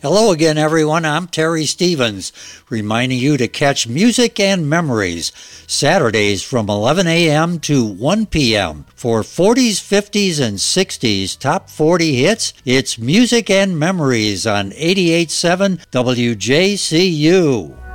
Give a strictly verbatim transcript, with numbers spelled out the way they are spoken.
Hello again, everyone. I'm Terry Stevens, reminding you to catch Music and Memories Saturdays from eleven a.m. to one p.m. For forties, fifties, and sixties top forty hits. It's Music and Memories on eighty-eight point seven W J C U.